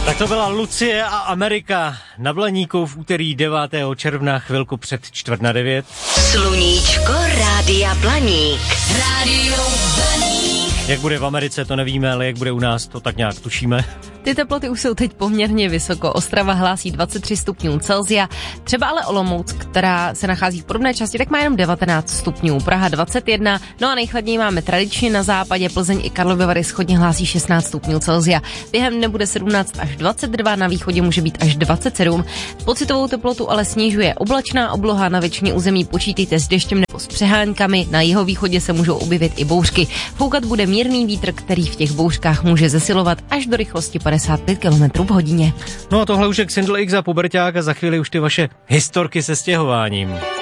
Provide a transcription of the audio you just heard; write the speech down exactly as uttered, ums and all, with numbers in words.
Tak to byla Lucie a Amerika na Blaníku v úterý devátého června, chvilku před čtvrt na devět. Sluníčko Rádia Blaník. Rádio Blaník. Jak bude v Americe, to nevíme, ale jak bude u nás, to tak nějak tušíme. Ty teploty už jsou teď poměrně vysoko. Ostrava hlásí dvacet tři stupňů Celsia. Třeba ale Olomouc, která se nachází v podobné části, tak má jenom devatenáct stupňů. Praha dvacet jedna. No a nejchladněji máme tradičně na západě. Plzeň i Karlovy Vary shodně hlásí šestnáct stupňů Celsia. Během dne bude sedmnáct až dvacet dva, na východě může být až dvacet sedm. Pocitovou teplotu ale snižuje oblačná obloha, na většině území počítejte s deštěm nebo s přeháňkami. Na jihovýchodě se můžou objevit i bouřky. Foukat bude mírný vítr, který v těch bouřkách může zesilovat až do rychlosti padesát pět kilometrů v hodině. No a tohle už je Xindl X a Puberťák a za chvíli už ty vaše historky se stěhováním.